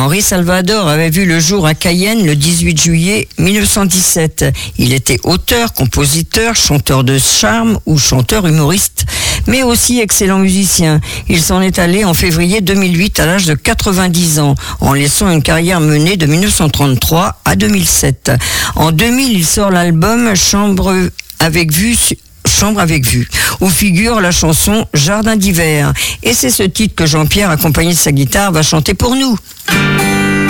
Henri Salvador avait vu le jour à Cayenne le 18 juillet 1917. Il était auteur, compositeur, chanteur de charme ou chanteur humoriste, mais aussi excellent musicien. Il s'en est allé en février 2008 à l'âge de 90 ans, en laissant une carrière menée de 1933 à 2007. En 2000, il sort l'album Chambre avec vue, où figure la chanson Jardin d'hiver. Et c'est ce titre que Jean-Pierre, accompagné de sa guitare, va chanter pour nous.